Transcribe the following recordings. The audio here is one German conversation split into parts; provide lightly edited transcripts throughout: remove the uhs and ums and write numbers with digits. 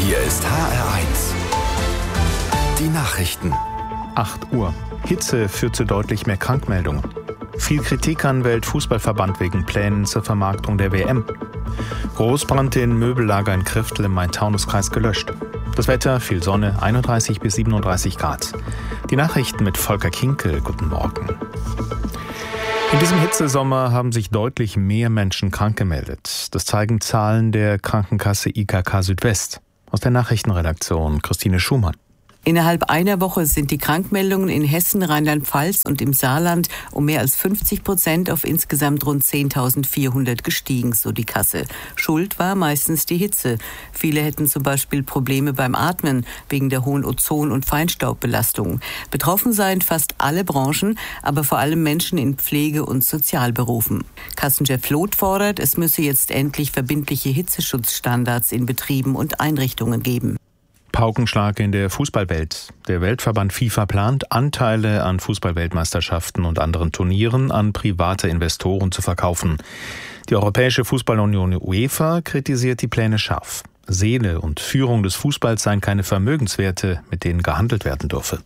Hier ist HR1. Die Nachrichten. 8 Uhr. Hitze führt zu deutlich mehr Krankmeldungen. Viel Kritik an Weltfußballverband wegen Plänen zur Vermarktung der WM. Großbrand in Möbellager in Kriftel im Main-Taunus-Kreis gelöscht. Das Wetter, viel Sonne, 31 bis 37 Grad. Die Nachrichten mit Volker Kinkel. Guten Morgen. In diesem Hitzesommer haben sich deutlich mehr Menschen krank gemeldet. Das zeigen Zahlen der Krankenkasse IKK Südwest. Aus der Nachrichtenredaktion Christine Schumann. Innerhalb einer Woche sind die Krankmeldungen in Hessen, Rheinland-Pfalz und im Saarland um mehr als 50% auf insgesamt rund 10.400 gestiegen, so die Kasse. Schuld war meistens die Hitze. Viele hätten zum Beispiel Probleme beim Atmen wegen der hohen Ozon- und Feinstaubbelastung. Betroffen seien fast alle Branchen, aber vor allem Menschen in Pflege- und Sozialberufen. Kassenchef Loth fordert, es müsse jetzt endlich verbindliche Hitzeschutzstandards in Betrieben und Einrichtungen geben. Paukenschlag in der Fußballwelt. Der Weltverband FIFA plant, Anteile an Fußballweltmeisterschaften und anderen Turnieren an private Investoren zu verkaufen. Die Europäische Fußballunion UEFA kritisiert die Pläne scharf. Seele und Führung des Fußballs seien keine Vermögenswerte, mit denen gehandelt werden dürfe.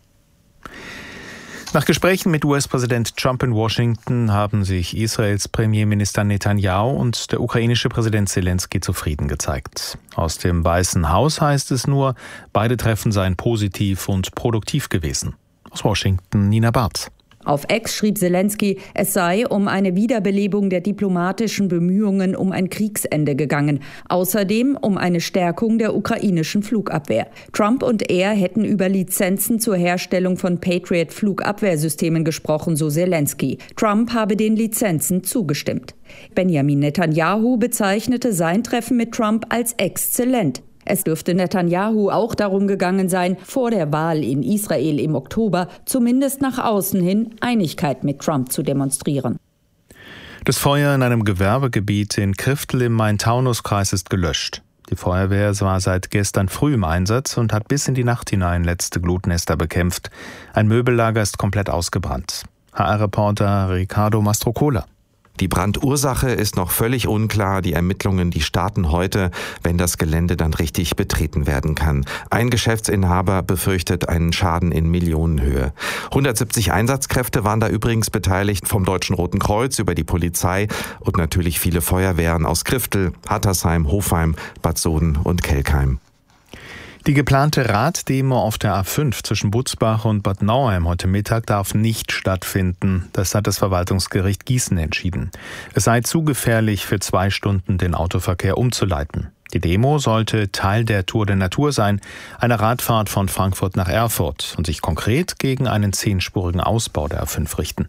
Nach Gesprächen mit US-Präsident Trump in Washington haben sich Israels Premierminister Netanyahu und der ukrainische Präsident Zelensky zufrieden gezeigt. Aus dem Weißen Haus heißt es nur, beide Treffen seien positiv und produktiv gewesen. Aus Washington Nina Barth. Auf X schrieb Zelensky, es sei um eine Wiederbelebung der diplomatischen Bemühungen um ein Kriegsende gegangen. Außerdem um eine Stärkung der ukrainischen Flugabwehr. Trump und er hätten über Lizenzen zur Herstellung von Patriot-Flugabwehrsystemen gesprochen, so Zelensky. Trump habe den Lizenzen zugestimmt. Benjamin Netanyahu bezeichnete sein Treffen mit Trump als exzellent. Es dürfte Netanyahu auch darum gegangen sein, vor der Wahl in Israel im Oktober zumindest nach außen hin Einigkeit mit Trump zu demonstrieren. Das Feuer in einem Gewerbegebiet in Kriftel im Main-Taunus-Kreis ist gelöscht. Die Feuerwehr war seit gestern früh im Einsatz und hat bis in die Nacht hinein letzte Glutnester bekämpft. Ein Möbellager ist komplett ausgebrannt. HR-Reporter Ricardo Mastrocola. Die Brandursache ist noch völlig unklar. Die Ermittlungen, die starten heute, wenn das Gelände dann richtig betreten werden kann. Ein Geschäftsinhaber befürchtet einen Schaden in Millionenhöhe. 170 Einsatzkräfte waren da übrigens beteiligt, vom Deutschen Roten Kreuz über die Polizei und natürlich viele Feuerwehren aus Kriftel, Hattersheim, Hofheim, Bad Soden und Kelkheim. Die geplante Raddemo auf der A5 zwischen Butzbach und Bad Nauheim heute Mittag darf nicht stattfinden. Das hat das Verwaltungsgericht Gießen entschieden. Es sei zu gefährlich, für 2 Stunden den Autoverkehr umzuleiten. Die Demo sollte Teil der Tour de Natur sein, eine Radfahrt von Frankfurt nach Erfurt und sich konkret gegen einen 10-spurigen Ausbau der A5 richten.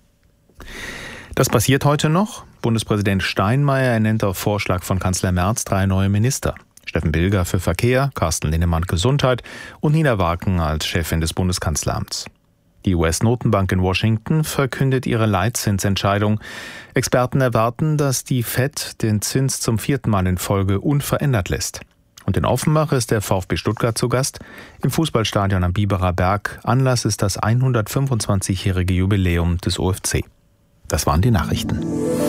Das passiert heute noch. Bundespräsident Steinmeier ernennt auf Vorschlag von Kanzler Merz 3 neue Minister. Steffen Bilger für Verkehr, Carsten Linnemann Gesundheit und Nina Waken als Chefin des Bundeskanzleramts. Die US-Notenbank in Washington verkündet ihre Leitzinsentscheidung. Experten erwarten, dass die Fed den Zins zum 4. Mal in Folge unverändert lässt. Und in Offenbach ist der VfB Stuttgart zu Gast im Fußballstadion am Biberer Berg. Anlass ist das 125-jährige Jubiläum des OFC. Das waren die Nachrichten.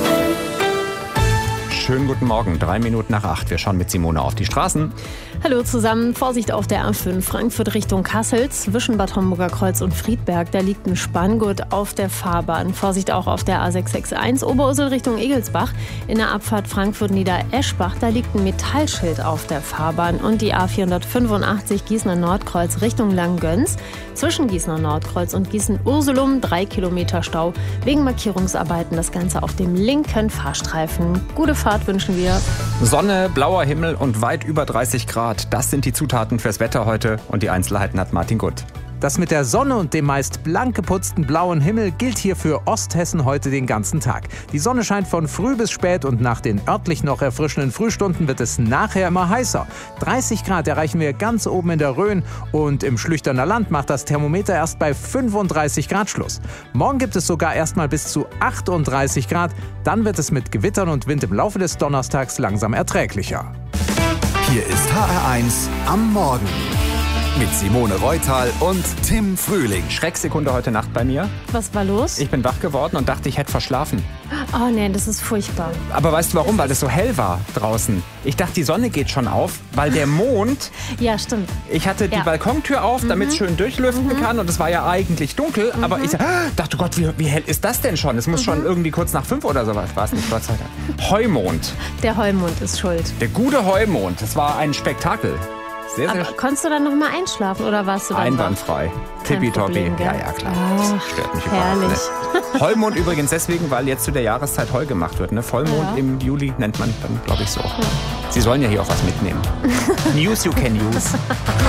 Schönen guten Morgen, 3 Minuten nach 8. Wir schauen mit Simone auf die Straßen. Hallo zusammen, Vorsicht auf der A5 Frankfurt Richtung Kassel, zwischen Bad Homburger Kreuz und Friedberg. Da liegt ein Spanngurt auf der Fahrbahn. Vorsicht auch auf der A661 Oberursel Richtung Egelsbach. In der Abfahrt Frankfurt-Nieder-Eschbach, da liegt ein Metallschild auf der Fahrbahn. Und die A485 Gießener Nordkreuz Richtung Langgöns. Zwischen Gießener Nordkreuz und Gießen-Ursulum 3 Kilometer Stau. Wegen Markierungsarbeiten das Ganze auf dem linken Fahrstreifen. Gute Fahrt wünschen wir. Sonne, blauer Himmel und weit über 30 Grad. Das sind die Zutaten fürs Wetter heute und die Einzelheiten hat Martin Gutt. Das mit der Sonne und dem meist blank geputzten blauen Himmel gilt hier für Osthessen heute den ganzen Tag. Die Sonne scheint von früh bis spät und nach den örtlich noch erfrischenden Frühstunden wird es nachher immer heißer. 30 Grad erreichen wir ganz oben in der Rhön und im Schlüchterner Land macht das Thermometer erst bei 35 Grad Schluss. Morgen gibt es sogar erstmal bis zu 38 Grad, dann wird es mit Gewittern und Wind im Laufe des Donnerstags langsam erträglicher. Hier ist HR1 am Morgen. Mit Simone Reutal und Tim Frühling. Schrecksekunde heute Nacht bei mir. Was war los? Ich bin wach geworden und dachte, ich hätte verschlafen. Oh nee, das ist furchtbar. Aber weißt du warum? Weil es so hell war draußen. Ich dachte, die Sonne geht schon auf, weil der Mond... Ja, stimmt. Ich hatte die Balkontür auf, damit es schön durchlüften kann. Und es war ja eigentlich dunkel. Aber ich dachte, Gott, wie hell ist das denn schon? Es muss schon irgendwie kurz nach 5 oder sowas. War es nicht, Gott sei Dank. Heumond. Der Heumond ist schuld. Der gute Heumond. Das war ein Spektakel. Sehr, Aber konntest du dann noch mal einschlafen oder warst du dann einwandfrei. Tippitoppi. Ja, klar. Das stört mich überhaupt nicht. Heumond übrigens deswegen, weil jetzt zu der Jahreszeit Heu gemacht wird. Ne? Vollmond im Juli nennt man dann, glaube ich, so. Sie sollen ja hier auch was mitnehmen. News you can use.